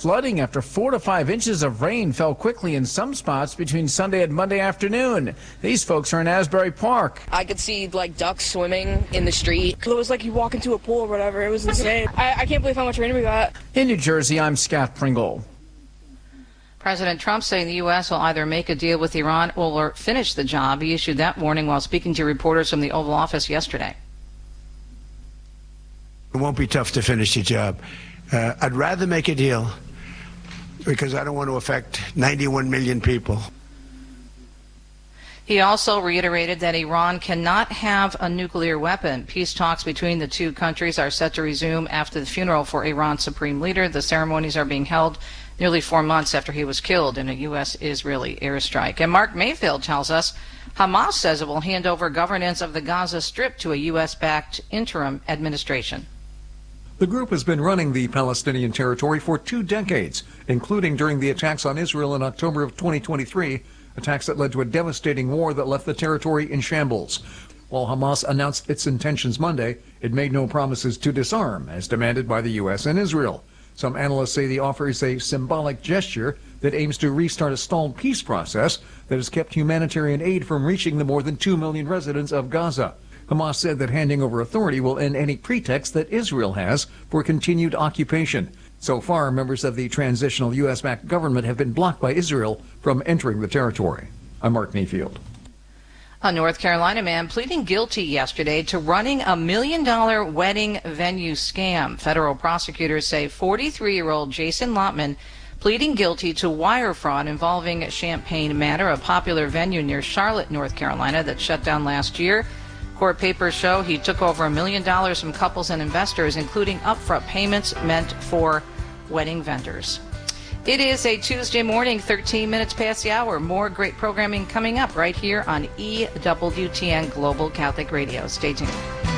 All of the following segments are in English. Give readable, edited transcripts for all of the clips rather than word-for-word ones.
flooding after 4 to 5 inches of rain fell quickly in some spots between Sunday and Monday afternoon. These folks are in Asbury Park. I could see like ducks swimming in the street. It was like you walk into a pool or whatever. It was insane. I can't believe how much rain we got. In New Jersey, I'm Scott Pringle. President Trump saying the U.S. will either make a deal with Iran or finish the job. He issued that warning while speaking to reporters from the Oval Office yesterday. It won't be tough to finish the job. I'd rather make a deal because I don't want to affect 91 million people. He also reiterated that Iran cannot have a nuclear weapon. Peace talks between the two countries are set to resume after the funeral for Iran's supreme leader. The ceremonies are being held nearly 4 months after he was killed in a U.S.-Israeli airstrike. And Mark Mayfield tells us Hamas says it will hand over governance of the Gaza Strip to a U.S.-backed interim administration. The group has been running the Palestinian territory for 2 decades, including during the attacks on Israel in October of 2023, attacks that led to a devastating war that left the territory in shambles. While Hamas announced its intentions Monday, it made no promises to disarm, as demanded by the U.S. and Israel. Some analysts say the offer is a symbolic gesture that aims to restart a stalled peace process that has kept humanitarian aid from reaching the more than 2 million residents of Gaza. Hamas said that handing over authority will end any pretext that Israel has for continued occupation. So far, members of the transitional U.S.-backed government have been blocked by Israel from entering the territory. I'm Mark Mayfield. A North Carolina man pleading guilty yesterday to running a $1 million wedding venue scam. Federal prosecutors say 43-year-old Jason Lotman pleading guilty to wire fraud involving Champaign Manor, a popular venue near Charlotte, North Carolina that shut down last year. Court papers show he took over $1 million from couples and investors, including upfront payments meant for wedding vendors. It is a Tuesday morning, 13 minutes past the hour. More great programming coming up right here on EWTN Global Catholic Radio. Stay tuned.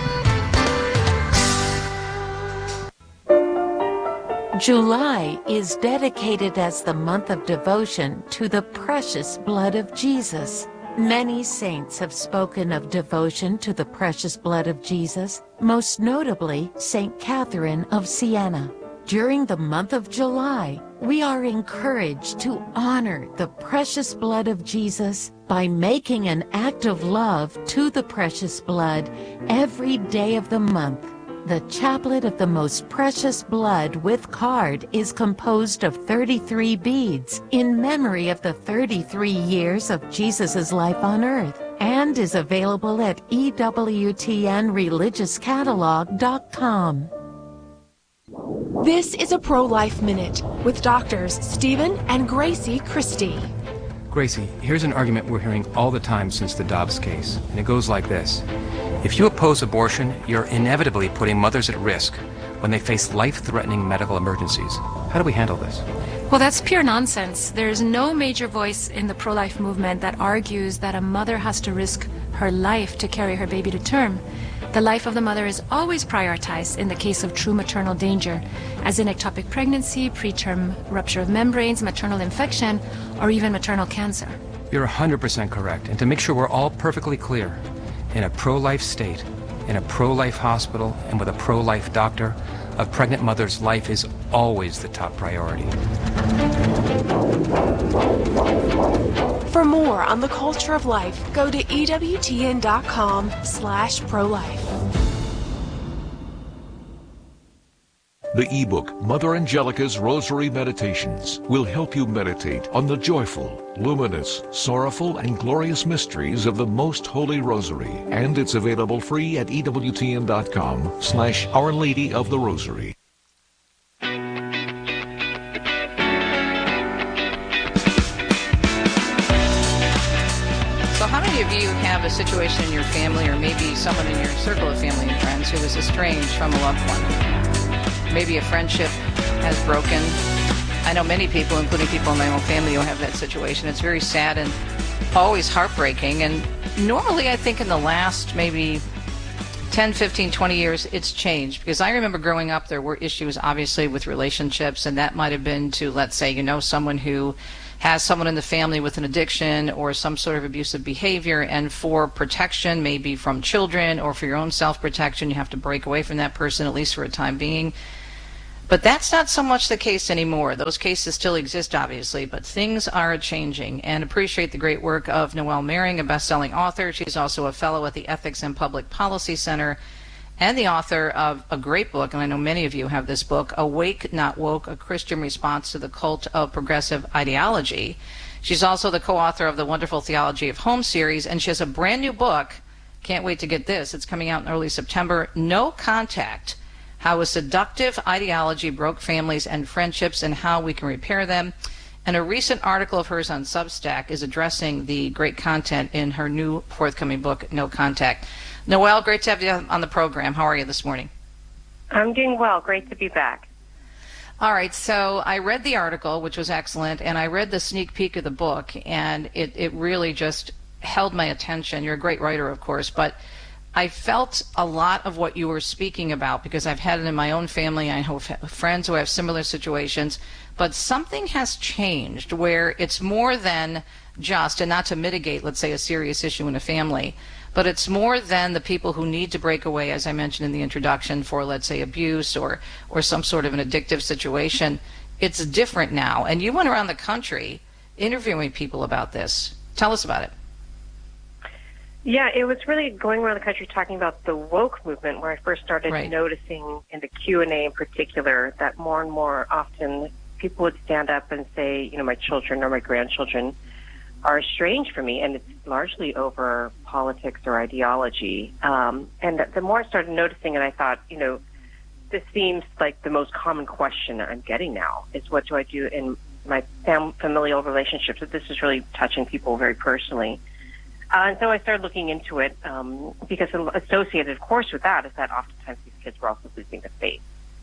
July is dedicated as the month of devotion to the precious blood of Jesus. Many saints have spoken of devotion to the precious blood of Jesus, most notably St. Catherine of Siena. During the month of July, we are encouraged to honor the precious blood of Jesus by making an act of love to the precious blood every day of the month. The Chaplet of the Most Precious Blood with card is composed of 33 beads in memory of the 33 years of Jesus' life on earth and is available at EWTNReligiousCatalog.com. This is a Pro-Life Minute with doctors Stephen and Gracie Christie. Gracie, here's an argument we're hearing all the time since the Dobbs case, and it goes like this. If you oppose abortion, you're inevitably putting mothers at risk when they face life-threatening medical emergencies. How do we handle this? Well, that's pure nonsense. There's no major voice in the pro-life movement that argues that a mother has to risk her life to carry her baby to term. The life of the mother is always prioritized in the case of true maternal danger, as in ectopic pregnancy, preterm rupture of membranes, maternal infection, or even maternal cancer. You're 100% correct. And to make sure we're all perfectly clear, in a pro-life state, in a pro-life hospital, and with a pro-life doctor, a pregnant mother's life is always the top priority. For more on the culture of life, go to EWTN.com/pro-life. The ebook, Mother Angelica's Rosary Meditations, will help you meditate on the joyful, luminous, sorrowful, and glorious mysteries of the Most Holy Rosary. And it's available free at EWTN.com/Our Lady of the Rosary. So how many of you have a situation in your family, or maybe someone in your circle of family and friends, who is estranged from a loved one? Maybe a friendship has broken. I know many people, including people in my own family, who have that situation. It's very sad and always heartbreaking. And normally, I think in the last maybe 10, 15, 20 years, it's changed. Because I remember growing up, there were issues, obviously, with relationships. And that might have been to, let's say, someone who has someone in the family with an addiction or some sort of abusive behavior, and for protection, maybe from children or for your own self-protection, you have to break away from that person, at least for a time being. But that's not so much the case anymore. Those cases still exist, obviously, but things are changing. And appreciate the great work of Noelle Mering, a best-selling author. She's also a fellow at the Ethics and Public Policy Center and the author of a great book, and I know many of you have this book, Awake Not Woke, A Christian Response to the Cult of Progressive Ideology. She's also the co-author of the wonderful Theology of Home series, and she has a brand new book. Can't wait to get this. It's coming out in early September, No Contact, How a Seductive Ideology Broke Families and Friendships and How We Can Repair Them. And a recent article of hers on Substack is addressing the great content in her new forthcoming book, No Contact. Noelle, great to have you on the program. How are you this morning? I'm doing well. Great to be back. All right, so I read the article, which was excellent, and I read the sneak peek of the book, and it really just held my attention. You're a great writer, of course, but I felt a lot of what you were speaking about because I've had it in my own family. I have friends who have similar situations, but something has changed where it's more than just, and not to mitigate, let's say, a serious issue in a family, but it's more than the people who need to break away, as I mentioned in the introduction, for, let's say, abuse or some sort of an addictive situation. It's different now. And you went around the country interviewing people about this. Tell us about it. Yeah, it was really going around the country talking about the woke movement where I first started noticing in the Q&A in particular that more and more often people would stand up and say, you know, my children or my grandchildren are estranged from me, and it's largely over politics or ideology. And the more I started noticing it, I thought, you know, this seems like the most common question I'm getting now is what do I do in my familial relationships? That this is really touching people very personally. And so I started looking into it because associated, of course, with that is that oftentimes these kids were also losing their faith.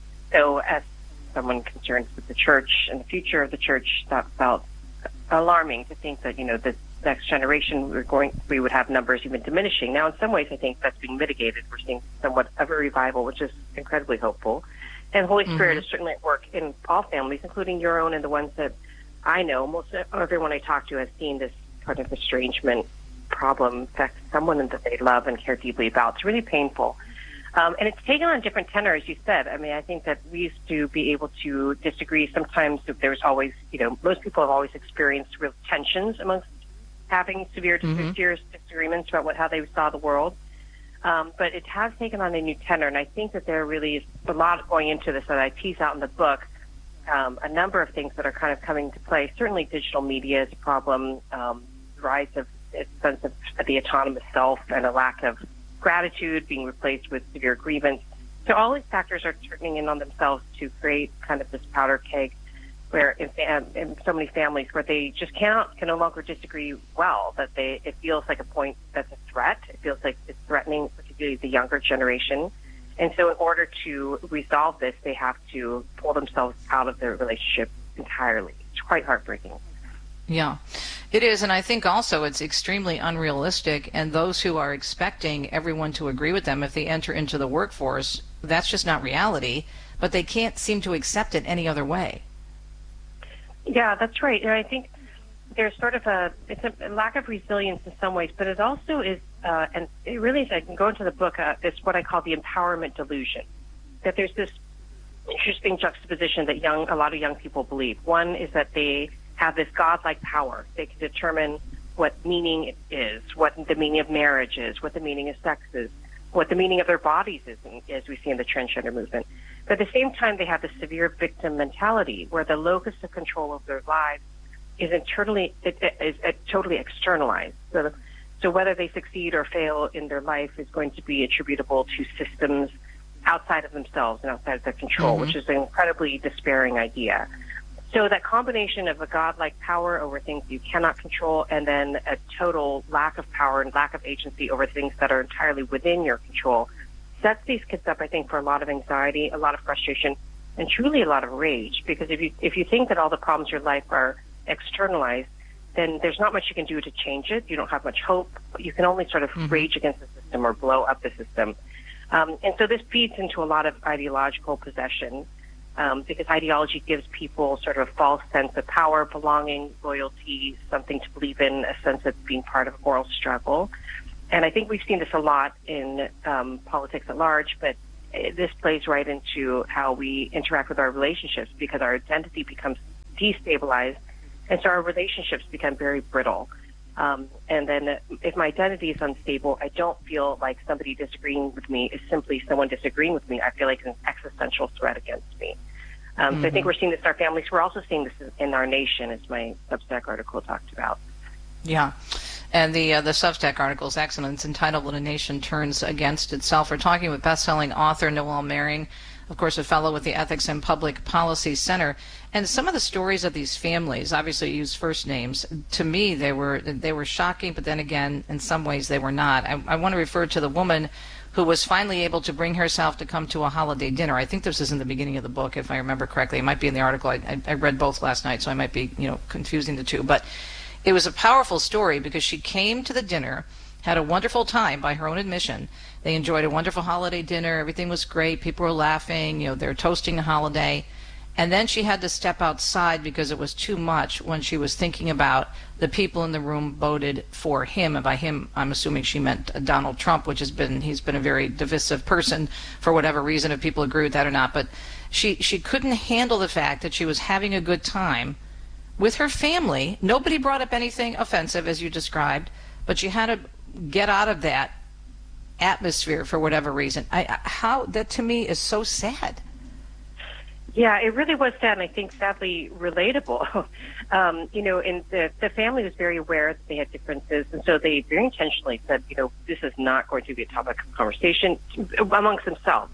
So as someone concerned with the church and the future of the church, that felt alarming to think that, you know, this next generation we would have numbers even diminishing. Now, in some ways, I think that's being mitigated. We're seeing somewhat of a revival, which is incredibly hopeful. And Holy Spirit is certainly at work in all families, including your own and the ones that I know. Most everyone I talk to has seen this kind of estrangement problem affect someone that they love and care deeply about. It's really painful. And it's taken on a different tenor, as you said. I mean, I think that we used to be able to disagree. Sometimes there's always, you know, most people have always experienced real tensions amongst having severe disagreements about how they saw the world. But it has taken on a new tenor, and I think that there really is a lot going into this that I tease out in the book, a number of things that are kind of coming to play. Certainly digital media is a problem, the rise of a sense of the autonomous self and a lack of gratitude being replaced with severe grievance. So all these factors are turning in on themselves to create kind of this powder keg where in so many families where they just can no longer disagree well, that it feels like a point that's a threat. It feels like it's threatening particularly the younger generation. And so in order to resolve this, they have to pull themselves out of their relationship entirely. It's quite heartbreaking. Yeah, it is. And I think also it's extremely unrealistic. And those who are expecting everyone to agree with them if they enter into the workforce, that's just not reality. But they can't seem to accept it any other way. Yeah, that's right. And I think there's sort of a lack of resilience in some ways, but it also is, and it really is, I can go into the book, it's what I call the empowerment delusion, that there's this interesting juxtaposition that a lot of young people believe. One is that they have this godlike power. They can determine what meaning it is, what the meaning of marriage is, what the meaning of sex is, what the meaning of their bodies is, as we see in the transgender movement. But at the same time, they have this severe victim mentality where the locus of control of their lives is totally externalized. So whether they succeed or fail in their life is going to be attributable to systems outside of themselves and outside of their control, which is an incredibly despairing idea. So that combination of a godlike power over things you cannot control and then a total lack of power and lack of agency over things that are entirely within your control sets these kids up, I think, for a lot of anxiety, a lot of frustration, and truly a lot of rage. Because if you think that all the problems in your life are externalized, then there's not much you can do to change it. You don't have much hope. You can only sort of rage against the system or blow up the system. And so this feeds into a lot of ideological possession. Because ideology gives people sort of a false sense of power, belonging, loyalty, something to believe in, a sense of being part of a moral struggle. And I think we've seen this a lot in politics at large, but this plays right into how we interact with our relationships, because our identity becomes destabilized, and so our relationships become very brittle. And then if my identity is unstable, I don't feel like somebody disagreeing with me is simply someone disagreeing with me. I feel like an existential threat against me. So I think we're seeing this in our families. We're also seeing this in our nation, as my Substack article talked about. Yeah. And the Substack article is excellent. It's entitled When a Nation Turns Against Itself. We're talking with best-selling author Noel Mering, of course, a fellow with the Ethics and Public Policy Center. And some of the stories of these families, obviously you use first names, to me they were shocking, but then again, in some ways they were not. I want to refer to the woman who was finally able to bring herself to come to a holiday dinner. I think this is in the beginning of the book, if I remember correctly. It might be in the article. I read both last night, so I might be confusing the two. But it was a powerful story because she came to the dinner, had a wonderful time by her own admission. They enjoyed a wonderful holiday dinner. Everything was great. People were laughing. They were toasting a holiday. And then she had to step outside because it was too much when she was thinking about the people in the room voted for him. And by him, I'm assuming she meant Donald Trump, he's been a very divisive person for whatever reason, if people agree with that or not. But she couldn't handle the fact that she was having a good time with her family. Nobody brought up anything offensive, as you described, but she had to get out of that atmosphere for whatever reason. How that to me is so sad. Yeah, it really was sad, and I think sadly relatable. And the family was very aware that they had differences, and so they very intentionally said, this is not going to be a topic of conversation amongst themselves.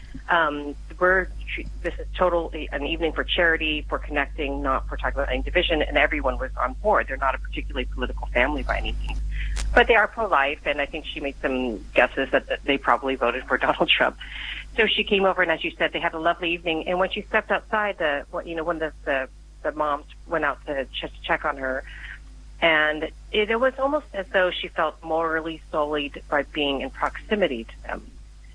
This is totally an evening for charity, for connecting, not for talking about any division, and everyone was on board. They're not a particularly political family by any means, but they are pro-life, and I think she made some guesses that they probably voted for Donald Trump. So she came over, and as you said, they had a lovely evening. And when she stepped outside, one of the moms went out to check on her, and it was almost as though she felt morally sullied by being in proximity to them.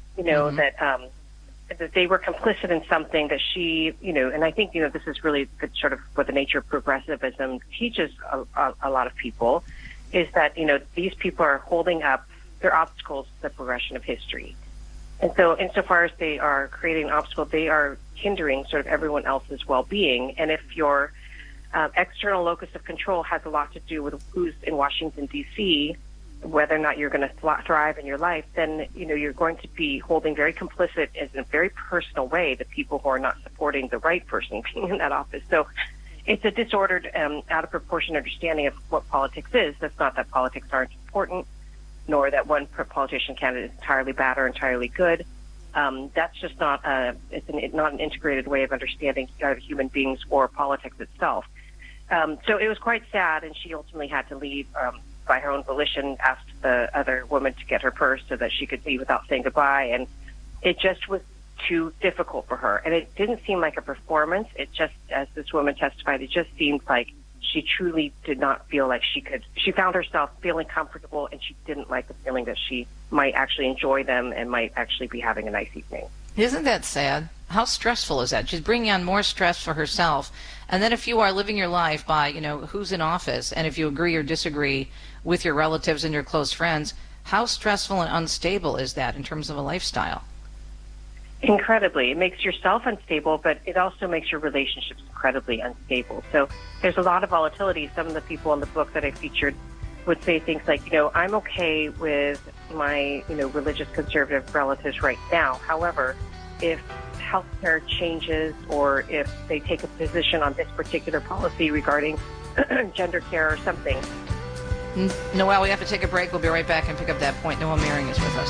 That they were complicit in something that she, and I think, this is really sort of what the nature of progressivism teaches a lot of people, is that, these people are holding up their obstacles to the progression of history. And so insofar as they are creating an obstacle, they are hindering sort of everyone else's well-being. And if your external locus of control has a lot to do with who's in Washington, D.C., whether or not you're going to thrive in your life, then, you're going to be holding very complicit in a very personal way the people who are not supporting the right person being in that office. So it's a disordered, out of proportion understanding of what politics is. That's not that politics aren't important, nor that one politician candidate is entirely bad or entirely good. That's just not not an integrated way of understanding human beings or politics itself. So it was quite sad, and she ultimately had to leave by her own volition, asked the other woman to get her purse so that she could leave without saying goodbye, and it just was too difficult for her. And it didn't seem like a performance. It just, as this woman testified, it just seemed like she truly did not feel like she found herself feeling comfortable, and she didn't like the feeling that she might actually enjoy them and might actually be having a nice evening. Isn't that sad? How stressful is that? She's bringing on more stress for herself. And then if you are living your life by, who's in office, and if you agree or disagree with your relatives and your close friends, how stressful and unstable is that in terms of a lifestyle? Incredibly. It makes yourself unstable, but it also makes your relationships incredibly unstable. So there's a lot of volatility. Some of the people in the book that I featured would say things like, I'm okay with my, religious conservative relatives right now. However, if healthcare changes or if they take a position on this particular policy regarding gender care or something. Noel, we have to take a break. We'll be right back and pick up that point. Noel Mering is with us.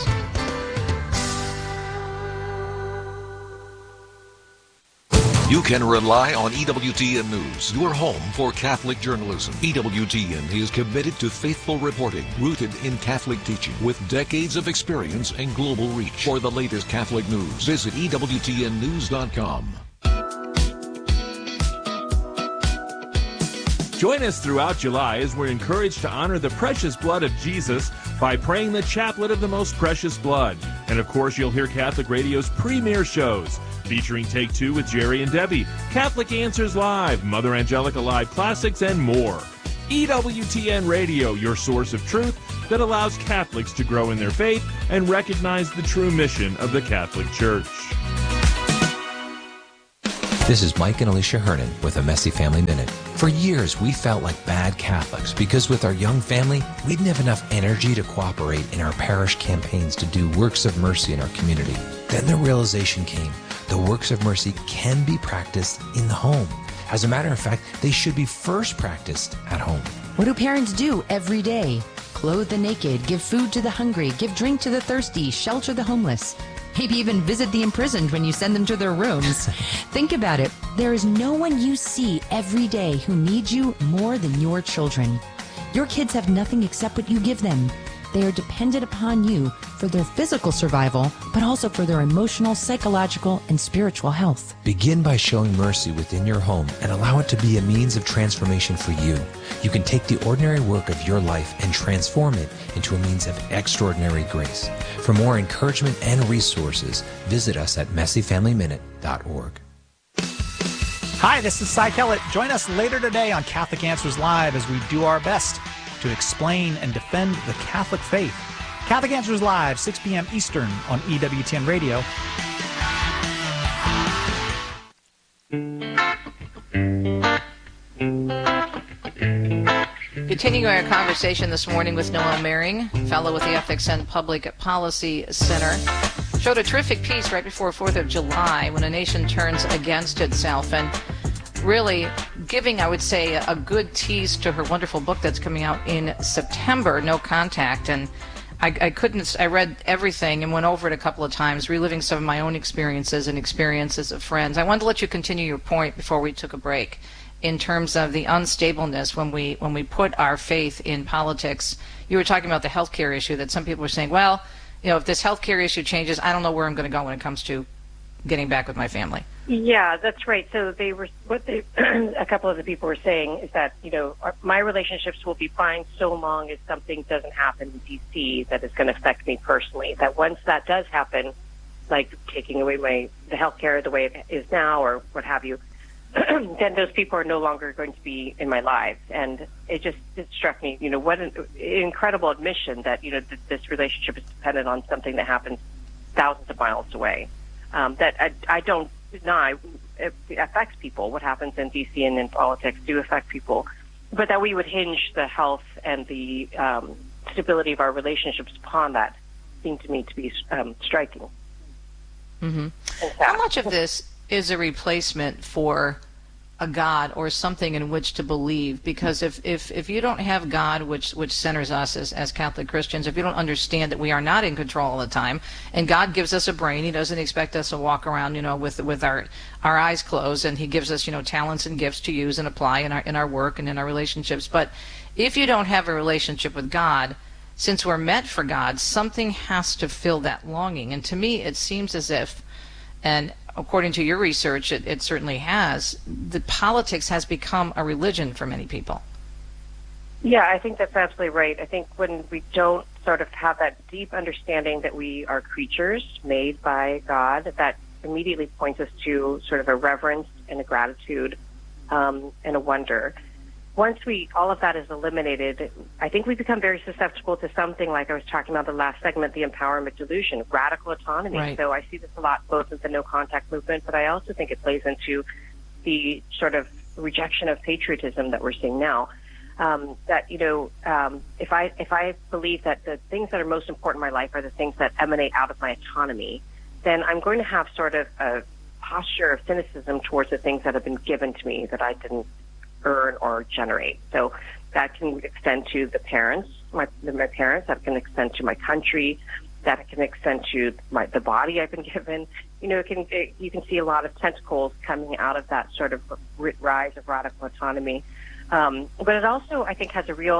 You can rely on EWTN News, your home for Catholic journalism. EWTN is committed to faithful reporting, rooted in Catholic teaching, with decades of experience and global reach. For the latest Catholic news, visit EWTNnews.com. Join us throughout July as we're encouraged to honor the precious blood of Jesus by praying the Chaplet of the Most Precious Blood. And of course, you'll hear Catholic Radio's premier shows, featuring Take Two with Jerry and Debbie, Catholic Answers Live, Mother Angelica Live Classics, and more. EWTN Radio, your source of truth that allows Catholics to grow in their faith and recognize the true mission of the Catholic Church. This is Mike and Alicia Hernan with a Messy Family Minute. For years, we felt like bad Catholics because with our young family, we didn't have enough energy to cooperate in our parish campaigns to do works of mercy in our community. Then the realization came, the works of mercy can be practiced in the home. As a matter of fact, they should be first practiced at home. What do parents do every day? Clothe the naked, give food to the hungry, give drink to the thirsty, shelter the homeless. Maybe even visit the imprisoned when you send them to their rooms. Think about it. There is no one you see every day who needs you more than your children. Your kids have nothing except what you give them. They are dependent upon you for their physical survival, but also for their emotional, psychological, and spiritual health. Begin by showing mercy within your home and allow it to be a means of transformation for you. You can take the ordinary work of your life and transform it into a means of extraordinary grace. For more encouragement and resources, visit us at messyfamilyminute.org. Hi, this is Cy Kellett. Join us later today on Catholic Answers Live as we do our best to explain and defend the Catholic faith. Catholic Answers Live, 6 p.m. Eastern on EWTN Radio. Continuing our conversation this morning with Noel Mering, fellow with the Ethics and Public Policy Center, showed a terrific piece right before 4th of July when a nation turns against itself, and really giving, I would say, a good tease to her wonderful book that's coming out in September, No Contact. And I read everything and went over it a couple of times, reliving some of my own experiences and experiences of friends. I wanted to let you continue your point before we took a break in terms of the unstableness when we put our faith in politics. You were talking about the healthcare issue, that some people were saying, well, you know, if this healthcare issue changes, I don't know where I'm going to go when it comes to getting back with my family. Yeah, that's right. So a couple of the people were saying is that, you know, my relationships will be fine so long as something doesn't happen in D.C. that is going to affect me personally. That once that does happen, like taking away the health care the way it is now or what have you, then those people are no longer going to be in my life. And it struck me, you know, what an incredible admission that, you know, this relationship is dependent on something that happens thousands of miles away. That I don't deny it affects people. What happens in D.C. and in politics do affect people, but that we would hinge the health and the stability of our relationships upon that seemed to me to be striking. Mm-hmm. How much of this is a replacement for a God or something in which to believe? Because if you don't have God, which centers us as Catholic Christians, if you don't understand that we are not in control all the time, and God gives us a brain, He doesn't expect us to walk around, you know, with our eyes closed, and He gives us, you know, talents and gifts to use and apply in our work and in our relationships. But if you don't have a relationship with God, since we're meant for God, something has to fill that longing. And to me, it seems as if, and according to your research, it certainly has, the politics has become a religion for many people. Yeah, I think that's absolutely right. I think when we don't sort of have that deep understanding that we are creatures made by God, that immediately points us to sort of a reverence and a gratitude and a wonder. Once all of that is eliminated, I think we become very susceptible to something like I was talking about the last segment, the empowerment delusion, radical autonomy. Right. So I see this a lot both with the no contact movement, but I also think it plays into the sort of rejection of patriotism that we're seeing now. That, you know, if I believe that the things that are most important in my life are the things that emanate out of my autonomy, then I'm going to have sort of a posture of cynicism towards the things that have been given to me that I didn't earn or generate. So that can extend to the parents, my parents. That can extend to my country. That can extend to the body I've been given. You know, you can see a lot of tentacles coming out of that sort of rise of radical autonomy. But it also, I think, has a real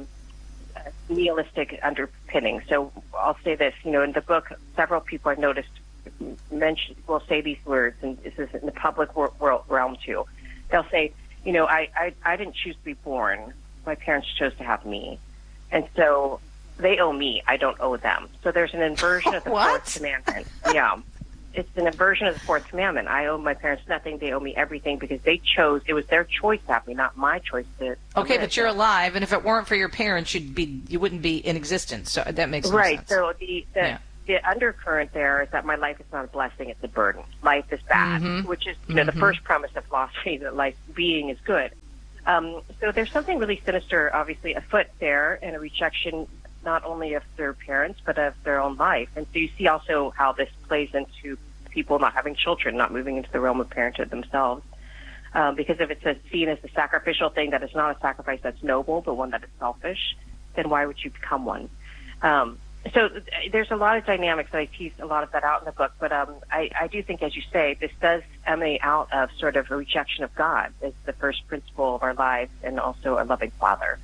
nihilistic underpinning. So I'll say this. You know, in the book, several people I've noticed will say these words, and this is in the public realm too. They'll say, you know, I didn't choose to be born. My parents chose to have me. And so they owe me. I don't owe them. So there's an inversion of the fourth commandment. Yeah. it's an aversion of the fourth commandment. I owe my parents nothing; they owe me everything because they chose. It was their choice to have me, not my choice to. Okay, but you're alive, and if it weren't for your parents, you wouldn't be in existence. So that makes no sense. Right. So the undercurrent there is that my life is not a blessing; it's a burden. Life is bad, which is the first premise of philosophy, that life being is good. So there's something really sinister, obviously, afoot there, and a rejection not only of their parents, but of their own life. And so you see also how this plays into people not having children, not moving into the realm of parenthood themselves. Because if it's seen as a sacrificial thing that is not a sacrifice that's noble, but one that is selfish, then why would you become one? So there's a lot of dynamics that I tease a lot of that out in the book, but I do think, as you say, this does emanate out of sort of a rejection of God as the first principle of our lives and also a loving Father.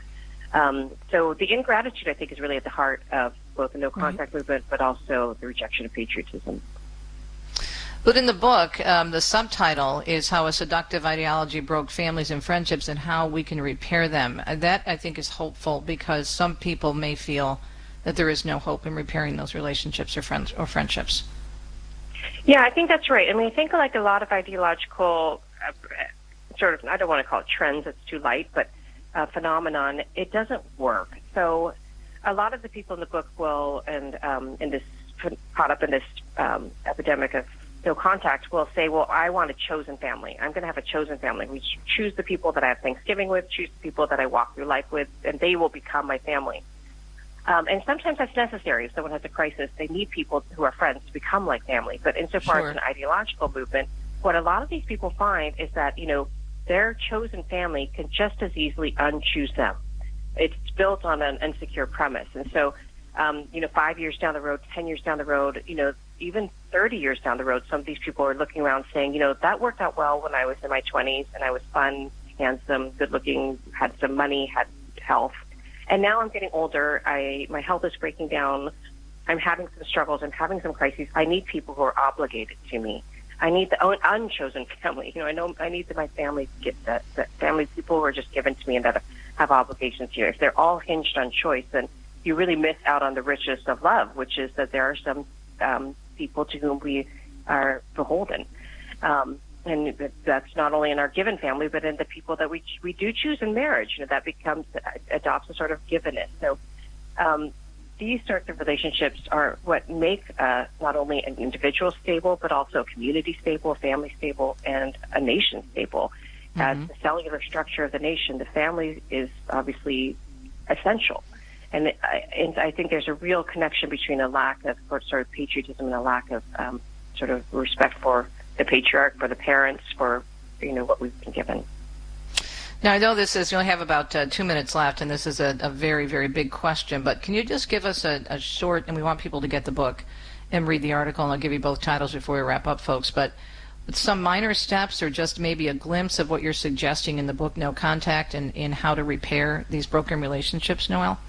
So the ingratitude, I think, is really at the heart of both the no-contact movement, but also the rejection of patriotism. But in the book, the subtitle is How a Seductive Ideology Broke Families and Friendships and How We Can Repair Them. That, I think, is hopeful because some people may feel that there is no hope in repairing those relationships or friendships. Yeah, I think that's right. I mean, I think like a lot of ideological sort of, I don't want to call it trends, it's too light, but phenomenon, it doesn't work. So a lot of the people in the book will, and in this, caught up in this epidemic of no contact, will say, well, I want a chosen family. I'm going to have a chosen family. We choose the people that I have Thanksgiving with, choose the people that I walk through life with, and they will become my family. And sometimes that's necessary. If someone has a crisis, they need people who are friends to become like family. But insofar as an ideological movement, what a lot of these people find is that, their chosen family can just as easily unchoose them. It's built on an insecure premise. And so, 5 years down the road, 10 years down the road, even 30 years down the road, some of these people are looking around saying, that worked out well when I was in my 20s and I was fun, handsome, good looking, had some money, had health. And now I'm getting older. My health is breaking down. I'm having some struggles. I'm having some crises. I need people who are obligated to me. I need the unchosen family. I need my family to get that family, people who are just given to me and that have obligations here. If they're all hinged on choice, then you really miss out on the richness of love, which is that there are some people to whom we are beholden. And that's not only in our given family, but in the people that we do choose in marriage. That adopts a sort of givenness. So these sorts of relationships are what make not only an individual stable, but also a community stable, a family stable, and a nation stable. As the cellular structure of the nation, the family is obviously essential. And I think there's a real connection between a lack of sort of patriotism and a lack of sort of respect for the patriarch, for the parents, for what we've been given. Now, I know we only have about 2 minutes left, and this is a very, very big question, but can you just give us a short, and we want people to get the book and read the article, and I'll give you both titles before we wrap up, folks, but some minor steps or just maybe a glimpse of what you're suggesting in the book, No Contact, and in how to repair these broken relationships, Noelle?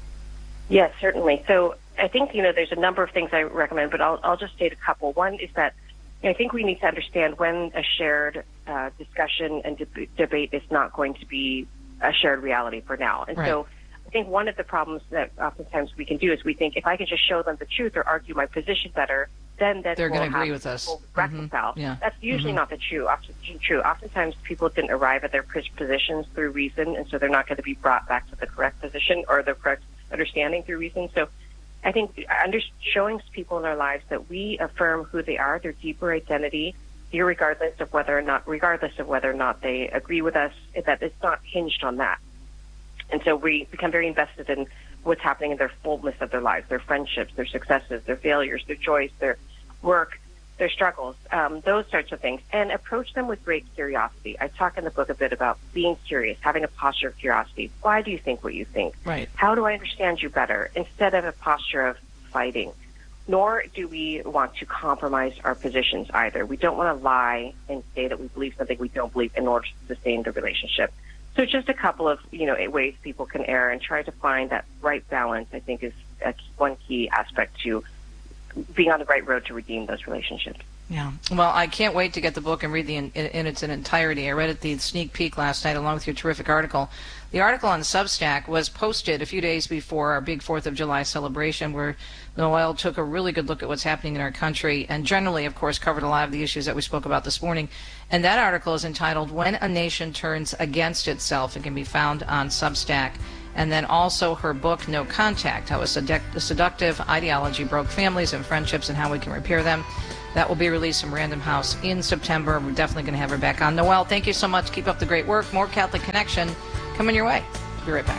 Yes, certainly. So I think, there's a number of things I recommend, but I'll just state a couple. One is that I think we need to understand when a shared discussion and debate is not going to be a shared reality for now. And so I think one of the problems that oftentimes we can do is we think if I can just show them the truth or argue my position better, then they're going to agree with us. Reconcile. Yeah. That's usually not the true. Oftentimes people didn't arrive at their positions through reason, and so they're not going to be brought back to the correct position or the correct understanding through reason. So I think showing people in our lives that we affirm who they are, their deeper identity, regardless of whether or not they agree with us, that it's not hinged on that. And so we become very invested in what's happening in their fullness of their lives, their friendships, their successes, their failures, their joys, their work, their struggles, those sorts of things, and approach them with great curiosity. I talk in the book a bit about being curious, having a posture of curiosity. Why do you think what you think? Right. How do I understand you better? Instead of a posture of fighting. Nor do we want to compromise our positions either. We don't want to lie and say that we believe something we don't believe in order to sustain the relationship. So just a couple of ways people can err and try to find that right balance, I think, is one key aspect to being on the right road to redeem those relationships. Yeah. Well, I can't wait to get the book and read in its entirety. I read it the sneak peek last night along with your terrific article. The article on Substack was posted a few days before our big 4th of July celebration, where Noel took a really good look at what's happening in our country and generally, of course, covered a lot of the issues that we spoke about this morning. And that article is entitled When a Nation Turns Against Itself. It can be found on Substack. And then also her book, No Contact, How a Seductive Ideology Broke Families and Friendships and How We Can Repair Them. That will be released from Random House in September. We're definitely going to have her back on. Noel, thank you so much. Keep up the great work. More Catholic Connection coming your way. Be right back.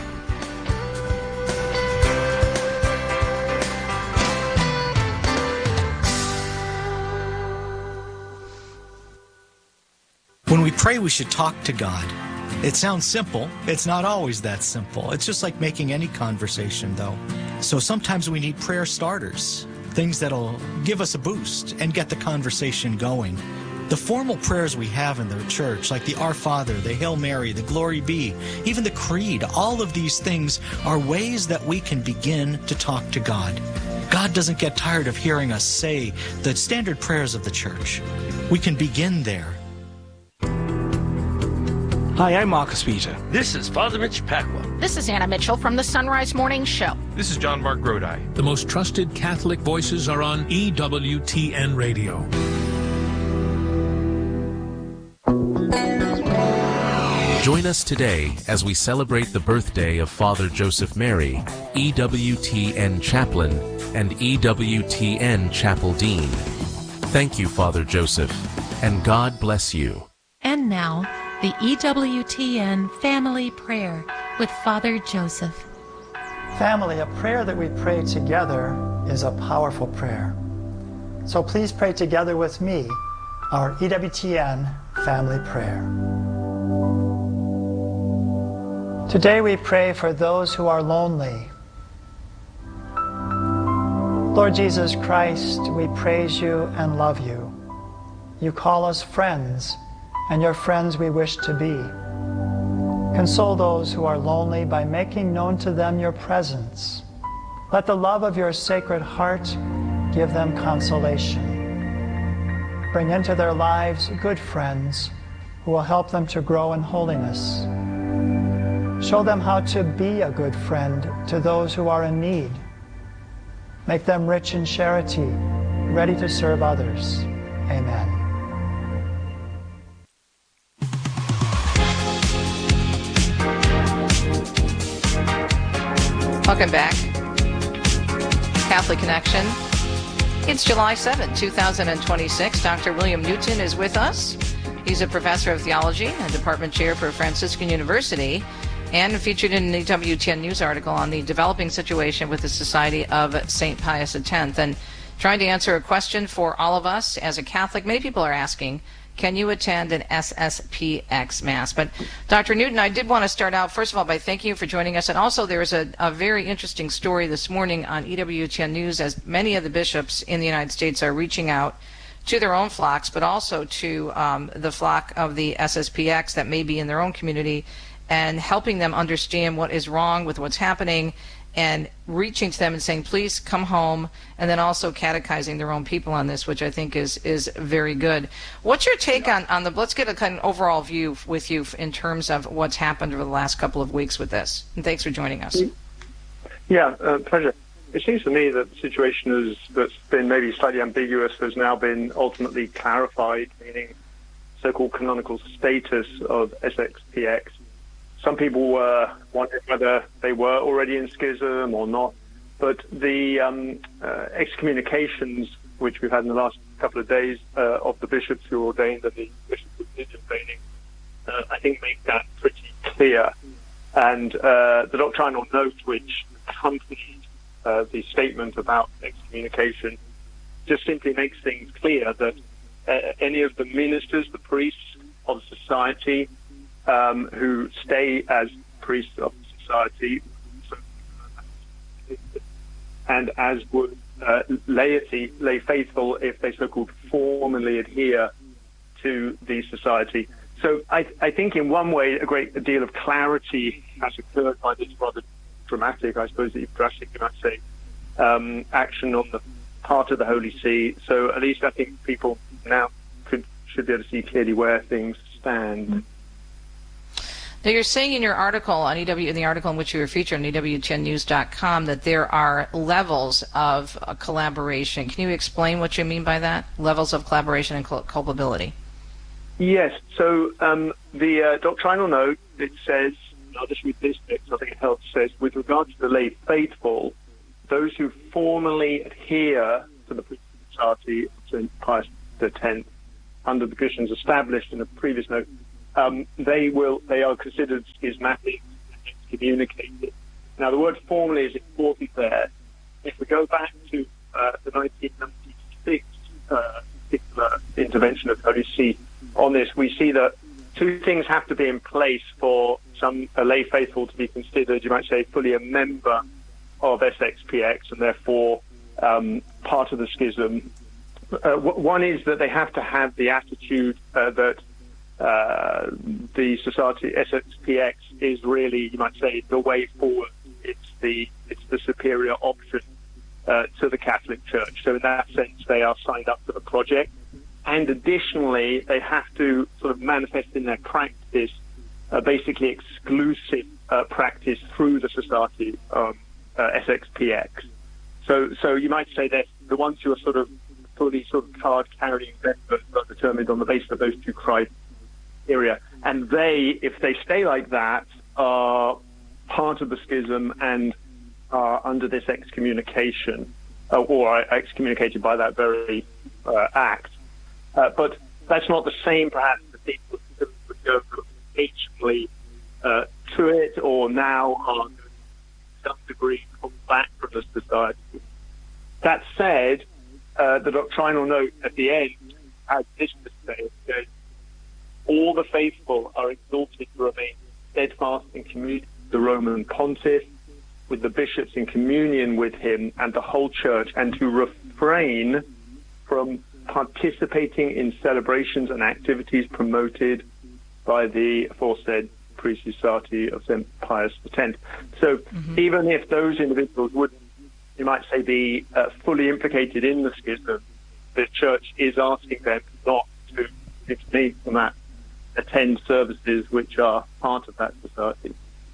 When we pray, we should talk to God. It sounds simple. It's not always that simple. It's just like making any conversation, though. So sometimes we need prayer starters, things that'll give us a boost and get the conversation going. The formal prayers we have in the church, like the Our Father, the Hail Mary, the Glory Be, even the Creed, all of these things are ways that we can begin to talk to God. God doesn't get tired of hearing us say the standard prayers of the church. We can begin there. Hi, I'm Marcus Peter. This is Father Mitch Pacwa. This is Anna Mitchell from the Sunrise Morning Show. This is John Mark Grodi. The most trusted Catholic voices are on EWTN Radio. Join us today as we celebrate the birthday of Father Joseph Mary, EWTN Chaplain and EWTN Chapel Dean. Thank you, Father Joseph, and God bless you. And now, the EWTN Family Prayer with Father Joseph. Family, a prayer that we pray together is a powerful prayer. So please pray together with me our EWTN Family Prayer. Today we pray for those who are lonely. Lord Jesus Christ, we praise you and love you. You call us friends, and your friends we wish to be. Console those who are lonely by making known to them your presence. Let the love of your Sacred Heart give them consolation. Bring into their lives good friends who will help them to grow in holiness. Show them how to be a good friend to those who are in need. Make them rich in charity, ready to serve others. Amen. Welcome back. Catholic Connection. It's July 7, 2026. Dr. William Newton is with us. He's a professor of theology and department chair for Franciscan University and featured in the WTN News article on the developing situation with the Society of St. Pius X. And trying to answer a question for all of us as a Catholic. Many people are asking, can you attend an SSPX Mass? But Dr. Newton, I did want to start out, first of all, by thanking you for joining us. And also there was a very interesting story this morning on EWTN News, as many of the bishops in the United States are reaching out to their own flocks, but also to the flock of the SSPX that may be in their own community, and helping them understand what is wrong with what's happening, and reaching to them and saying, please come home, and then also catechizing their own people on this, which I think is very good. What's your take on the, let's get a kind of overall view with you in terms of what's happened over the last couple of weeks with this. And thanks for joining us. Yeah, pleasure. It seems to me that the situation that's been maybe slightly ambiguous has now been ultimately clarified, meaning so-called canonical status of SXPX. Some people were wondering whether they were already in schism or not, but the excommunications which we've had in the last couple of days of the bishops who ordained and the bishops who did ordaining, I think make that pretty clear. And the doctrinal note which accompanied the statement about excommunication just simply makes things clear that any of the ministers, the priests of society, who stay as priests of society, and as would laity, lay faithful, if they so-called formally adhere to the society. So I think in one way a great deal of clarity has occurred by this rather dramatic, I suppose, drastic, you might say, action on the part of the Holy See. So at least I think people now should be able to see clearly where things stand. Now, you're saying in your article on in the article in which you were featured on EWTNnews.com that there are levels of collaboration. Can you explain what you mean by that? Levels of collaboration and culpability. Yes. So the doctrinal note, it says, I'll just read this bit, so I think it helps, says, with regard to the lay faithful, those who formally adhere to the priesthood society of St. Pius X, under the conditions established in the previous note, they are considered schismatic and excommunicated. Now, the word formally is important there. If we go back to the 1996 particular intervention of the Holy See on this, we see that two things have to be in place for a lay faithful to be considered, you might say, fully a member of SXPX and therefore part of the schism. One is that they have to have the attitude that the society SXPX is really, you might say, the way forward. It's the superior option to the Catholic Church. So in that sense, they are signed up to the project. And additionally, they have to sort of manifest in their practice basically exclusive practice through the society SXPX. So you might say that the ones who are sort of fully sort of card-carrying members are determined on the basis of those two criteria. And they, if they stay like that, are part of the schism and are under this excommunication, or are excommunicated by that very act. But that's not the same, perhaps, as people who would go occasionally to it, or now are to some degree come back from the society. That said, the doctrinal note at the end has this to say: it says, all the faithful are exhorted to remain steadfast in communion with the Roman Pontiff, with the bishops in communion with him and the whole church, and to refrain from participating in celebrations and activities promoted by the aforesaid priesthood society of St. Pius X. So even if those individuals would, you might say, be fully implicated in the schism, the church is asking them not to abstain from that, attend services which are part of that society.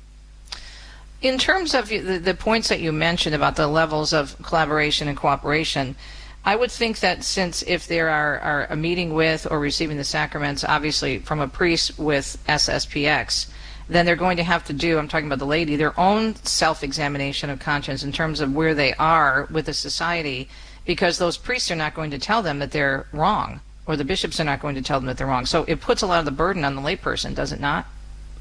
In terms of the points that you mentioned about the levels of collaboration and cooperation, I would think that since if there are a meeting with or receiving the sacraments, obviously from a priest with SSPX, then they're going to have to do, I'm talking about the laity, their own self-examination of conscience in terms of where they are with the society, because those priests are not going to tell them that they're wrong, or the bishops are not going to tell them that they're wrong. So it puts a lot of the burden on the layperson, does it not?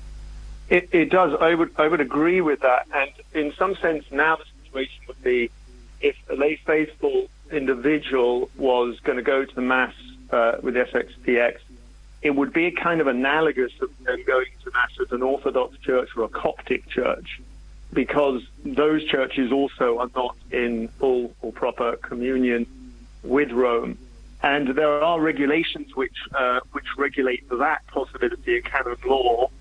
It does. I would agree with that. And in some sense, now the situation would be if a lay faithful individual was going to go to the Mass with SXPX, it would be kind of analogous of them going to Mass with an Orthodox church or a Coptic church, because those churches also are not in full or proper communion with Rome. And there are regulations which regulate that possibility in canon law,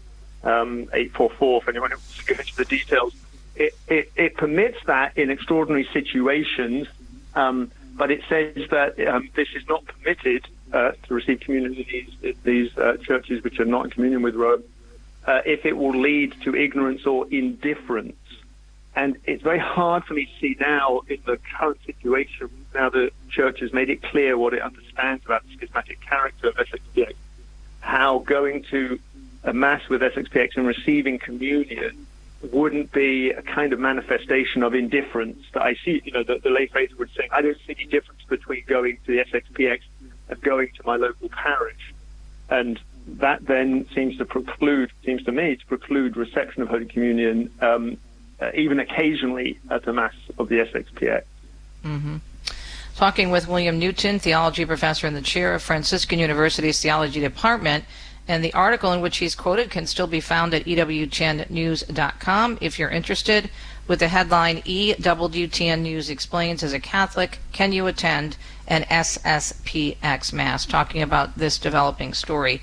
844, for anyone who wants to go into the details. It permits that in extraordinary situations, but it says that this is not permitted to receive communion in these churches which are not in communion with Rome if it will lead to ignorance or indifference. And it's very hard for me to see now in the current situation, now the Church has made it clear what it understands about the schismatic character of SXPX, how going to a Mass with SXPX and receiving communion wouldn't be a kind of manifestation of indifference that I see, the lay faithful would say, I don't see any difference between going to the SXPX and going to my local parish. And that then seems to me to preclude reception of Holy Communion, even occasionally at the Mass of the SXPX. Mm-hmm. Talking with William Newton, theology professor in the chair of Franciscan University's Theology Department, and the article in which he's quoted can still be found at EWTNnews.com if you're interested, with the headline, EWTN News Explains, as a Catholic, can you attend an SSPX Mass, talking about this developing story.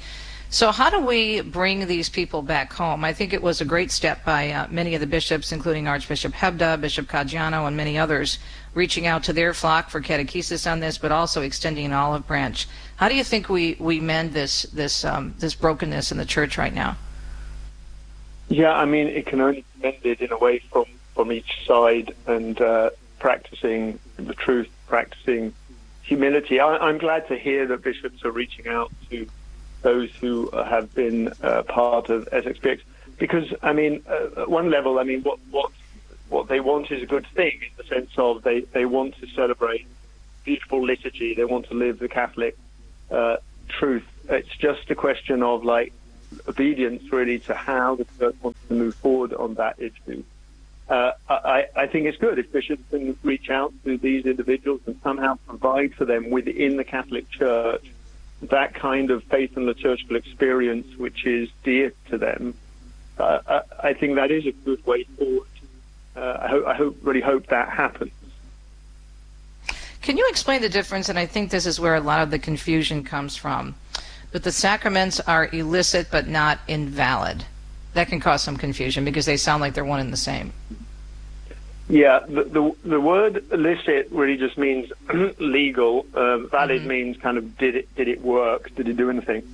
So how do we bring these people back home? I think it was a great step by many of the bishops, including Archbishop Hebda, Bishop Caggiano, and many others, reaching out to their flock for catechesis on this, but also extending an olive branch. How do you think we mend this brokenness in the church right now? Yeah, I mean, it can only be mended in a way from each side, and practicing the truth, practicing humility. I'm glad to hear that bishops are reaching out to those who have been part of SXPX, because I mean, at one level, I mean, what they want is a good thing, in the sense of they want to celebrate beautiful liturgy, they want to live the Catholic truth. It's just a question of like obedience, really, to how the church wants to move forward on that issue. I think it's good if bishops can reach out to these individuals and somehow provide for them within the Catholic Church that kind of faith and liturgical experience which is dear to them. I think that is a good way forward. I really hope that happens. Can you explain the difference? And I think this is where a lot of the confusion comes from. But the sacraments are illicit but not invalid. That can cause some confusion because they sound like they're one and the same. Yeah, the word illicit really just means legal. Valid means kind of did it work? Did it do anything?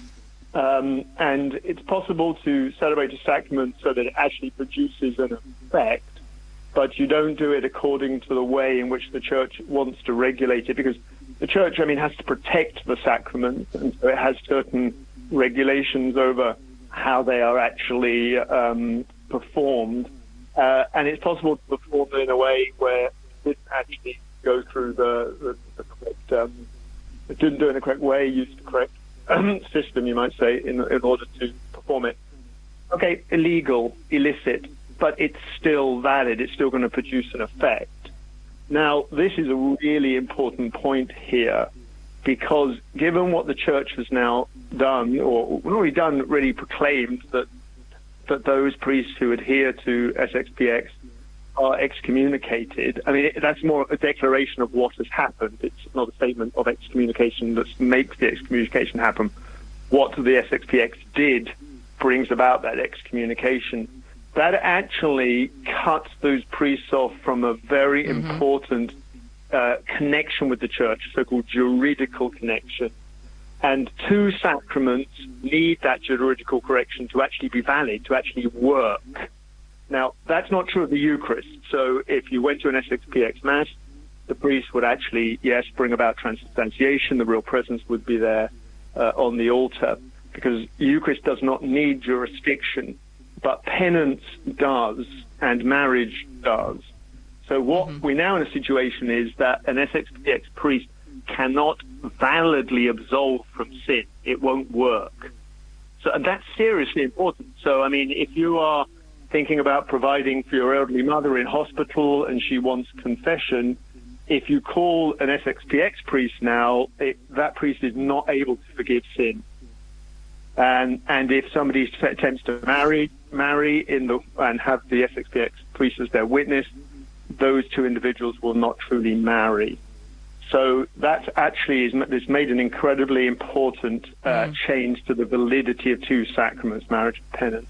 And it's possible to celebrate a sacrament so that it actually produces an effect, but you don't do it according to the way in which the church wants to regulate it, because the church, I mean, has to protect the sacraments, and so it has certain regulations over how they are actually performed. And it's possible to perform in a way where it didn't actually go through the correct, it didn't do it in the correct way, used the correct system, you might say, in order to perform it. Okay, illegal, illicit, but it's still valid. It's still going to produce an effect. Now, this is a really important point here, because given what the church has now done, or not really done, really proclaimed that those priests who adhere to SXPX are excommunicated. I mean, that's more a declaration of what has happened. It's not a statement of excommunication that makes the excommunication happen. What the SXPX did brings about that excommunication. That actually cuts those priests off from a very important connection with the church, so-called juridical connection. And two sacraments need that juridical correction to actually be valid, to actually work. Now, that's not true of the Eucharist. So if you went to an SXPX Mass, the priest would actually, yes, bring about transubstantiation. The real presence would be there on the altar, because Eucharist does not need jurisdiction, but penance does, and marriage does. So what we're now in a situation is that an SXPX priest cannot validly absolve from sin. It won't work. So, and that's seriously important. So, I mean, if you are thinking about providing for your elderly mother in hospital and she wants confession, if you call an SXPX priest now, that priest is not able to forgive sin. And if somebody attempts to marry and have the SXPX priest as their witness, those two individuals will not truly marry. So that actually is made an incredibly important change to the validity of two sacraments, marriage and penance.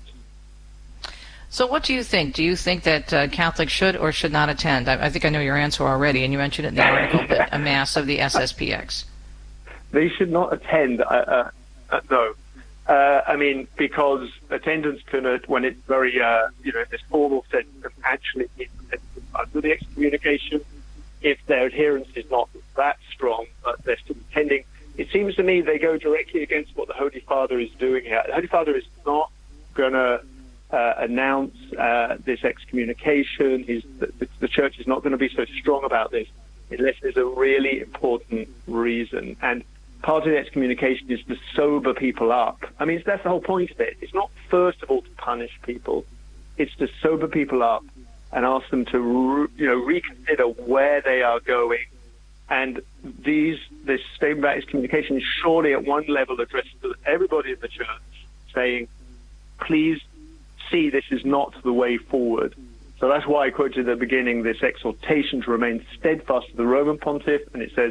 So what do you think? Do you think that Catholics should or should not attend? I think I know your answer already, and you mentioned it in the article, but a Mass of the SSPX. They should not attend, no. I mean, because attendance can, when it's very, in this formal sense, can actually be under the excommunication if their adherence is not that strong, but they're still attending. It seems to me they go directly against what the Holy Father is doing here. The Holy Father is not going to announce this excommunication. The Church is not going to be so strong about this unless there's a really important reason. And part of the excommunication is to sober people up. I mean, that's the whole point of it. It's not, first of all, to punish people. It's to sober people up and ask them to, reconsider where they are going. And this statement about excommunication is surely at one level addressed to everybody in the Church, saying, please see this is not the way forward. So that's why I quoted at the beginning this exhortation to remain steadfast to the Roman Pontiff, and it says,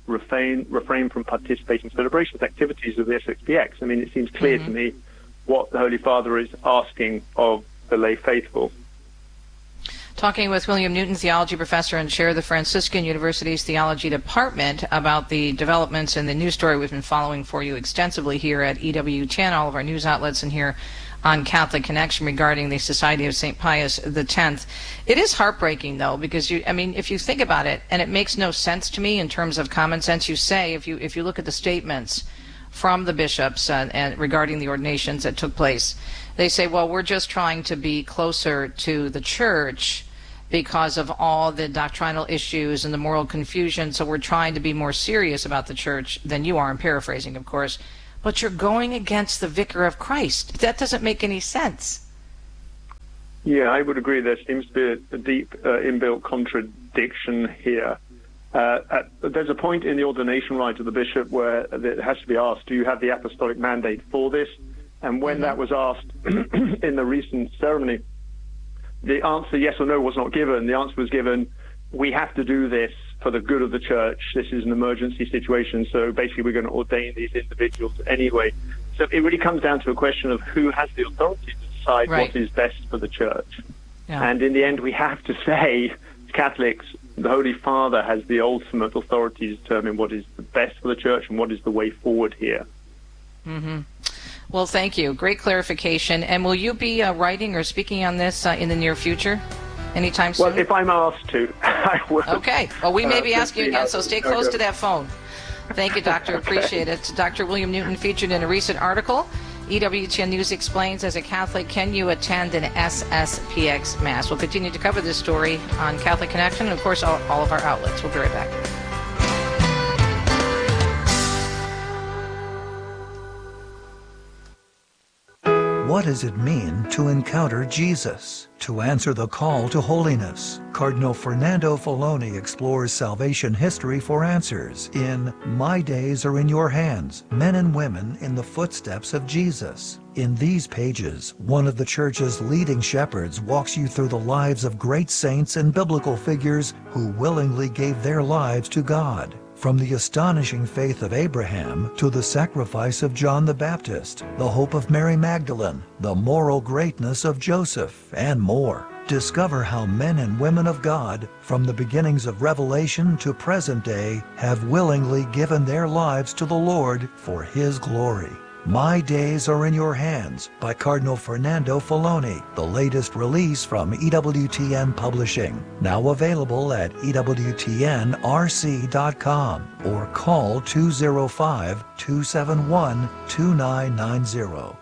refrain from participating in celebrations, activities of the SXPX. I mean, it seems clear to me what the Holy Father is asking of the lay faithful. Talking with William Newton, theology professor and chair of the Franciscan University's Theology Department, about the developments in the news story we've been following for you extensively here at EWTN, all of our news outlets, and here on Catholic Connection regarding the Society of St. Pius X. It is heartbreaking, though, because if you think about it, and it makes no sense to me in terms of common sense, you say, if you look at the statements from the bishops and regarding the ordinations that took place, they say, well, we're just trying to be closer to the church because of all the doctrinal issues and the moral confusion, so we're trying to be more serious about the church than you are. I'm paraphrasing, of course. But you're going against the Vicar of Christ. That doesn't make any sense. Yeah, I would agree. There seems to be a deep inbuilt contradiction here. There's a point in the ordination rite of the bishop where it has to be asked, do you have the apostolic mandate for this? And when that was asked in the recent ceremony, the answer yes or no was not given. The answer was given, we have to do this for the good of the church. This is an emergency situation, so basically we're going to ordain these individuals anyway. So it really comes down to a question of who has the authority to decide what is best for the church. Yeah. And in the end, we have to say, Catholics, the Holy Father has the ultimate authority to determine what is the best for the church and what is the way forward here. Mm-hmm. Well, thank you. Great clarification. And will you be writing or speaking on this in the near future? Anytime soon? Well, if I'm asked to, I will. Okay. Well, we may be asking you again, so stay close to that phone. Thank you, Doctor. Appreciate it. Dr. William Newton, featured in a recent article. EWTN News explains, as a Catholic, can you attend an SSPX Mass? We'll continue to cover this story on Catholic Connection and, of course, all of our outlets. We'll be right back. What does it mean to encounter Jesus? To answer the call to holiness, Cardinal Fernando Filoni explores salvation history for answers in My Days Are in Your Hands, Men and Women in the Footsteps of Jesus. In these pages, one of the Church's leading shepherds walks you through the lives of great saints and biblical figures who willingly gave their lives to God. From the astonishing faith of Abraham to the sacrifice of John the Baptist, the hope of Mary Magdalene, the moral greatness of Joseph, and more. Discover how men and women of God, from the beginnings of Revelation to present day, have willingly given their lives to the Lord for His glory. My Days Are in Your Hands by Cardinal Fernando Filoni, the latest release from EWTN Publishing. Now available at EWTNRC.com or call 205-271-2990.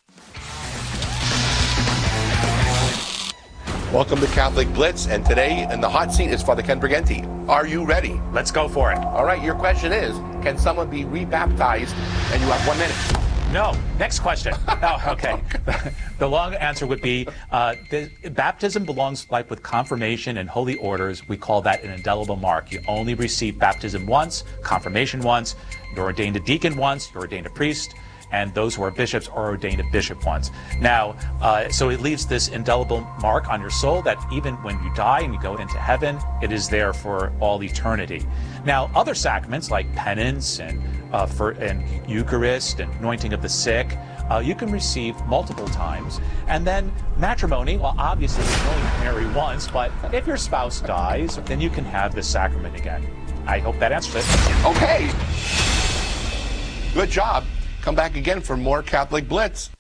Welcome to Catholic Blitz, and today in the hot seat is Father Ken Briganti. Are you ready? Let's go for it. All right, your question is, can someone be rebaptized? And you have 1 minute. No. Next question. Oh, okay. The long answer would be, baptism belongs like with confirmation and holy orders. We call that an indelible mark. You only receive baptism once, confirmation once, you're ordained a deacon once, you're ordained a priest, and those who are bishops are ordained a bishop once. Now, so it leaves this indelible mark on your soul that even when you die and you go into heaven, it is there for all eternity. Now, other sacraments like penance and Eucharist and anointing of the sick, you can receive multiple times. And then matrimony, well, obviously you can only marry once, but if your spouse dies, then you can have this sacrament again. I hope that answers it. Okay. Good job. Come back again for more Catholic Blitz.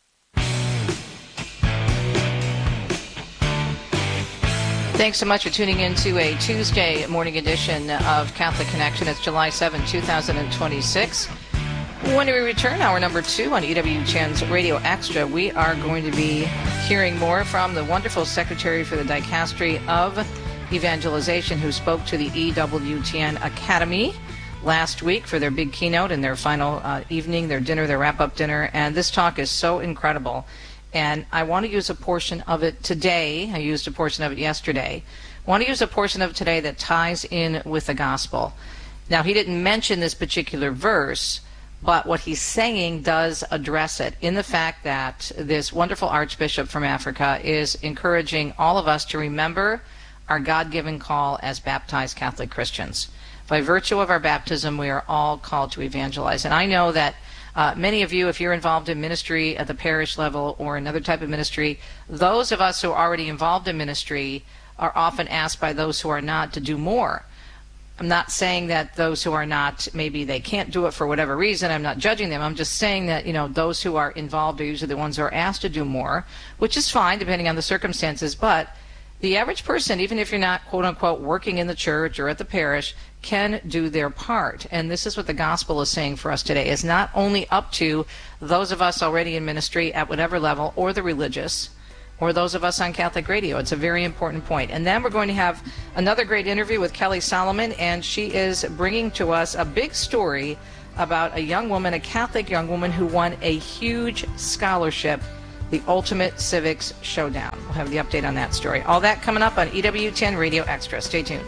Thanks so much for tuning in to a Tuesday morning edition of Catholic Connection. It's July 7, 2026. When we return, hour number 2 on EWTN's Radio Extra, we are going to be hearing more from the wonderful Secretary for the Dicastery of Evangelization, who spoke to the EWTN Academy last week for their big keynote and their final evening, their dinner, their wrap-up dinner. And this talk is so incredible. And I want to use a portion of it today. I used a portion of it yesterday. I want to use a portion of it today that ties in with the gospel. Now, he didn't mention this particular verse, but what he's saying does address it in the fact that this wonderful Archbishop from Africa is encouraging all of us to remember our God-given call as baptized Catholic Christians. By virtue of our baptism, we are all called to evangelize. And I know that many of you, if you're involved in ministry at the parish level or another type of ministry, those of us who are already involved in ministry are often asked by those who are not to do more. I'm not saying that those who are not, maybe they can't do it for whatever reason. I'm not judging them. I'm just saying that, those who are involved are usually the ones who are asked to do more, which is fine depending on the circumstances. But the average person, even if you're not, quote unquote, working in the church or at the parish, can do their part. And this is what the gospel is saying for us today. It's not only up to those of us already in ministry at whatever level, or the religious, or those of us on Catholic Radio. It's a very important point. And then we're going to have another great interview with Kelly Solomon, and she is bringing to us a big story about a young woman, a Catholic young woman, who won a huge scholarship, the Ultimate Civics Showdown. We'll have the update on that story. All that coming up on EWTN Radio Extra. Stay tuned.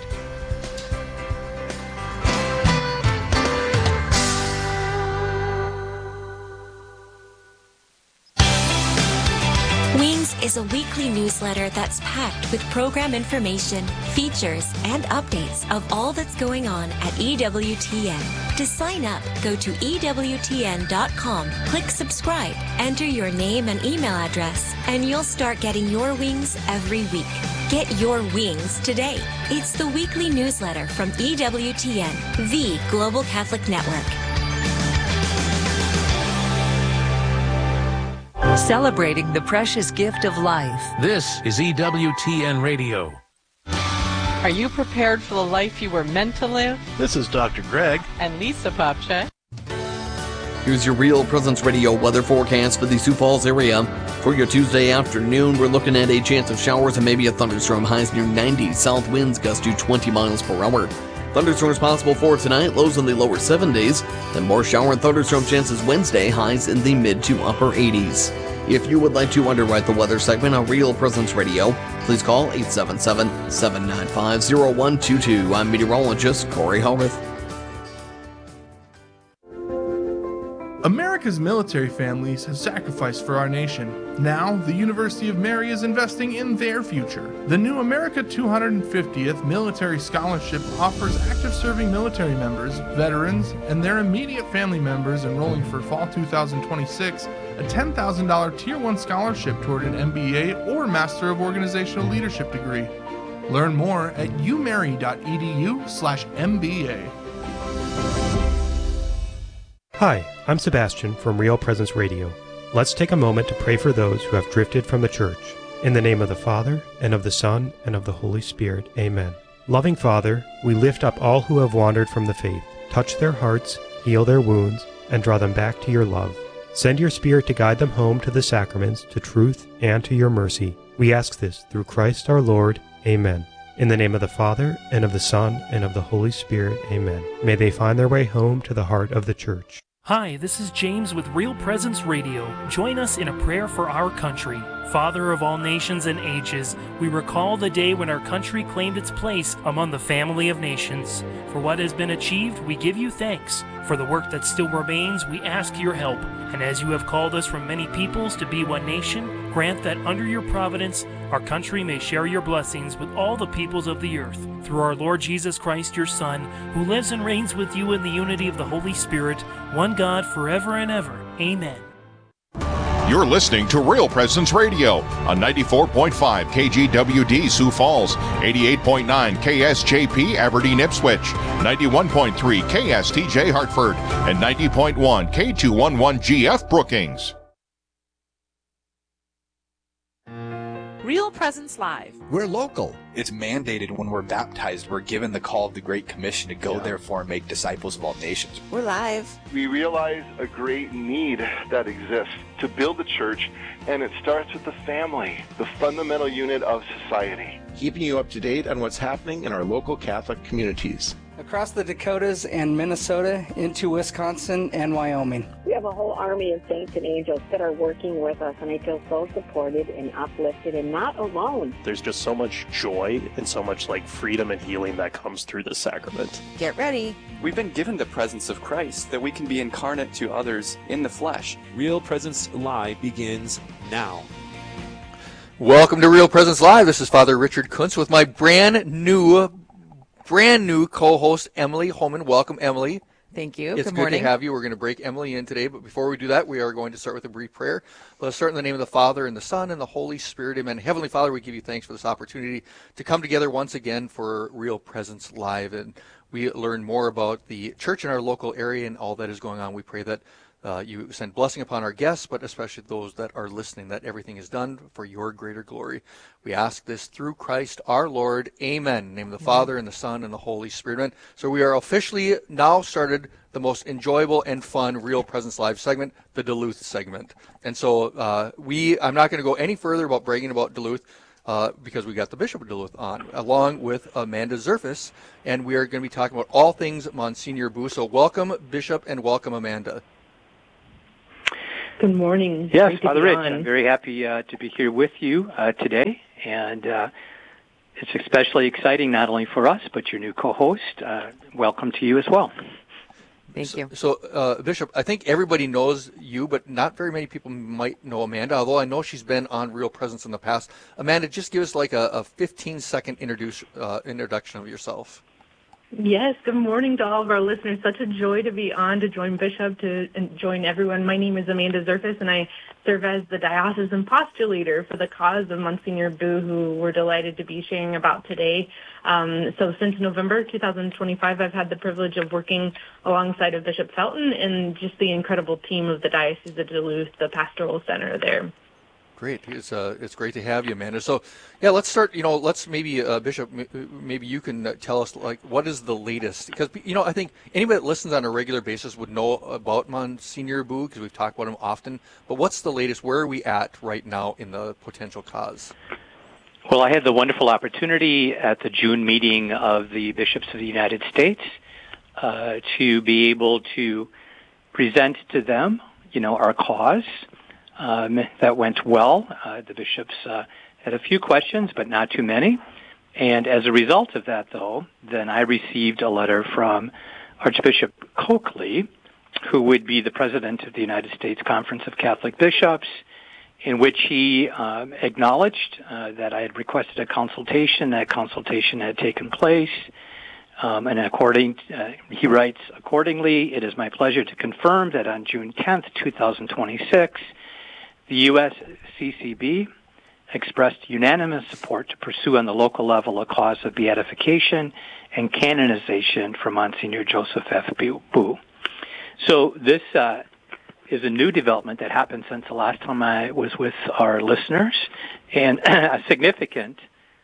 Wings is a weekly newsletter that's packed with program information, features, and updates of all that's going on at EWTN. To sign up, go to EWTN.com, click subscribe, enter your name and email address, and you'll start getting your wings every week. Get your wings today. It's the weekly newsletter from EWTN, the Global Catholic Network. Celebrating the precious gift of life. This is EWTN Radio. Are you prepared for the life you were meant to live? This is Dr. Greg. And Lisa Popchak. Here's your Real Presence Radio weather forecast for the Sioux Falls area. For your Tuesday afternoon, we're looking at a chance of showers and maybe a thunderstorm. Highs near 90. South winds gust to 20 miles per hour. Thunderstorms possible for tonight, lows in the lower 70s. Then more shower and thunderstorm chances Wednesday, highs in the mid to upper 80s. If you would like to underwrite the weather segment on Real Presence Radio, please call 877-795-0122. I'm meteorologist Corey Hogarth. America's military families have sacrificed for our nation. Now, the University of Mary is investing in their future. The new America 250th Military Scholarship offers active serving military members, veterans, and their immediate family members enrolling for fall 2026 a $10,000 Tier 1 scholarship toward an MBA or Master of Organizational Leadership degree. Learn more at umary.edu/MBA. Hi, I'm Sebastian from Real Presence Radio. Let's take a moment to pray for those who have drifted from the church. In the name of the Father, and of the Son, and of the Holy Spirit. Amen. Loving Father, we lift up all who have wandered from the faith. Touch their hearts, heal their wounds, and draw them back to your love. Send your Spirit to guide them home to the sacraments, to truth, and to your mercy. We ask this through Christ our Lord. Amen. In the name of the Father, and of the Son, and of the Holy Spirit. Amen. May they find their way home to the heart of the church. Hi, this is James with Real Presence Radio. Join us in a prayer for our country. Father of all nations and ages, we recall the day when our country claimed its place among the family of nations. For what has been achieved, we give you thanks. For the work that still remains, we ask your help. And as you have called us from many peoples to be one nation, grant that under your providence, our country may share your blessings with all the peoples of the earth. Through our Lord Jesus Christ, your Son, who lives and reigns with you in the unity of the Holy Spirit, one God forever and ever. Amen. You're listening to Real Presence Radio on 94.5 KGWD Sioux Falls, 88.9 KSJP Aberdeen Ipswich, 91.3 KSTJ Hartford, and 90.1 K211GF Brookings. Real Presence Live. We're local. It's mandated when we're baptized. We're given the call of the Great Commission to go, therefore, and make disciples of all nations. We're live. We realize a great need that exists to build the church, and it starts with the family, the fundamental unit of society. Keeping you up to date on what's happening in our local Catholic communities. Across the Dakotas and Minnesota into Wisconsin and Wyoming. We have a whole army of saints and angels that are working with us, and I feel so supported and uplifted and not alone. There's just so much joy and so much freedom and healing that comes through the sacrament. Get ready. We've been given the presence of Christ that we can be incarnate to others in the flesh. Real Presence Live begins now. Welcome to Real Presence Live. This is Father Richard Kuntz with my brand new brand new co-host, Emily Holman. Welcome, Emily. Thank you. It's good good to have you. We're going to break Emily in today, but before we do that, we are going to start with a brief prayer. Let us start in the name of the Father, and the Son, and the Holy Spirit. Amen. Heavenly Father, we give you thanks for this opportunity to come together once again for Real Presence Live, and we learn more about the church in our local area and all that is going on. We pray that you send blessing upon our guests, but especially those that are listening, that everything is done for your greater glory. We ask this through Christ our Lord. Amen. In the name of the Father, and the Son, and the Holy Spirit. Amen. So we are officially now started the most enjoyable and fun Real Presence Live segment, the Duluth segment. And so I'm not going to go any further about bragging about Duluth, because we got the Bishop of Duluth on, along with Amanda Zerfas, and we are going to be talking about all things Monsignor Bu. So welcome, Bishop, and welcome, Amanda. Good morning. Yes, Father Rich, I'm very happy to be here with you today, and it's especially exciting not only for us, but your new co-host. Welcome to you as well. Thank you. So, Bishop, I think everybody knows you, but not very many people might know Amanda, although I know she's been on Real Presence in the past. Amanda, just give us like a 15-second introduction of yourself. Yes, good morning to all of our listeners. Such a joy to be on, to join Bishop, and join everyone. My name is Amanda Zerfas, and I serve as the diocesan postulator for the cause of Monsignor Bu, who we're delighted to be sharing about today. So since November 2025, I've had the privilege of working alongside of Bishop Felton and just the incredible team of the Diocese of Duluth, the pastoral center there. Great. It's great to have you, Amanda. So, yeah, let's start, let's maybe, Bishop, maybe you can tell us, like, what is the latest? Because, I think anybody that listens on a regular basis would know about Monsignor Bu, because we've talked about him often. But what's the latest? Where are we at right now in the potential cause? Well, I had the wonderful opportunity at the June meeting of the Bishops of the United States to be able to present to them, our cause. That went well. The bishops had a few questions, but not too many. And as a result of that, though, then I received a letter from Archbishop Coakley, who would be the president of the United States Conference of Catholic Bishops, in which he acknowledged that I had requested a consultation. That consultation had taken place. And he writes, accordingly, it is my pleasure to confirm that on June 10th, 2026, the U.S. CCB expressed unanimous support to pursue on the local level a cause of beatification and canonization for Monsignor Joseph F. Bu. So this is a new development that happened since the last time I was with our listeners, and a significant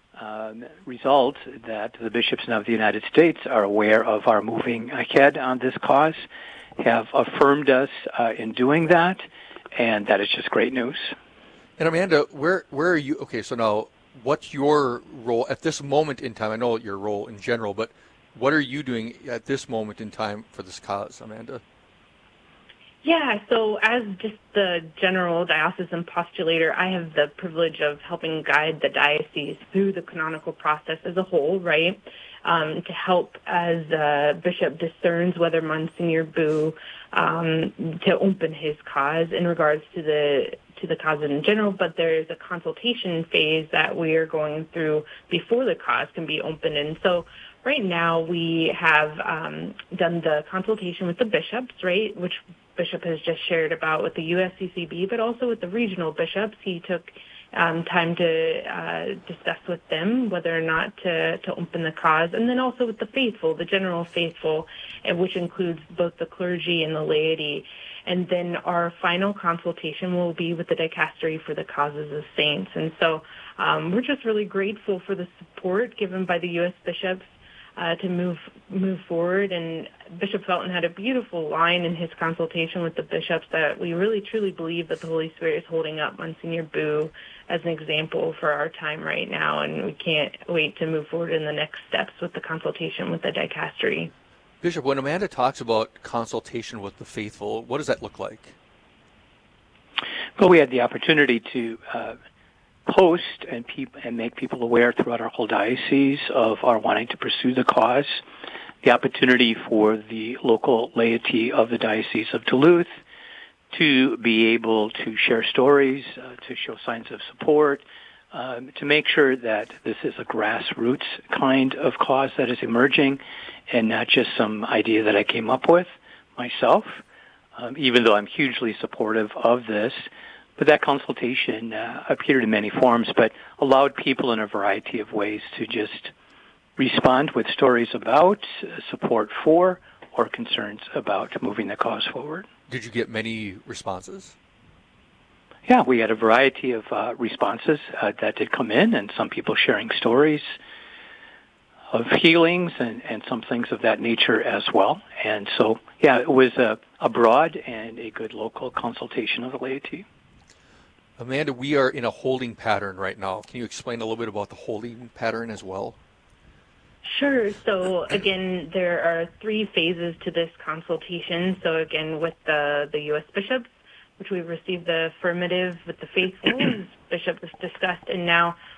result that the bishops of the United States are aware of our moving ahead on this cause, have affirmed us in doing that, and that is just great news. And Amanda, where are you? Okay, so now, what's your role at this moment in time? I know your role in general, but what are you doing at this moment in time for this cause, Amanda? Yeah, so as just the general diocesan postulator, I have the privilege of helping guide the diocese through the canonical process as a whole, right? To help as Bishop discerns whether Monsignor Bu to open his cause in regards to the cause in general, but there's a consultation phase that we are going through before the cause can be opened. And so right now we have done the consultation with the bishops, right, which Bishop has just shared about with the USCCB, but also with the regional bishops. He took time to discuss with them whether or not to open the cause, and then also with the faithful, the general faithful, which includes both the clergy and the laity. And then our final consultation will be with the dicastery for the causes of saints. And so we're just really grateful for the support given by the U.S. bishops to move forward. And Bishop Felton had a beautiful line in his consultation with the bishops that we really truly believe that the Holy Spirit is holding up Monsignor Bu as an example for our time right now, and we can't wait to move forward in the next steps with the consultation with the dicastery. Bishop, when Amanda talks about consultation with the faithful, what does that look like? Well, we had the opportunity to post and make people aware throughout our whole diocese of our wanting to pursue the cause, the opportunity for the local laity of the Diocese of Duluth to be able to share stories, to show signs of support, to make sure that this is a grassroots kind of cause that is emerging and not just some idea that I came up with myself, even though I'm hugely supportive of this. But that consultation appeared in many forms, but allowed people in a variety of ways to just respond with stories about, support for, or concerns about moving the cause forward. Did you get many responses? Yeah, we had a variety of responses that did come in, and some people sharing stories of healings and some things of that nature as well. And so, yeah, it was a broad and a good local consultation of the laity. Amanda, we are in a holding pattern right now. Can you explain a little bit about the holding pattern as well? Sure. So again, there are 3 phases to this consultation. So again, with the U.S. bishops, which we've received the affirmative with the faithful, bishops discussed, and now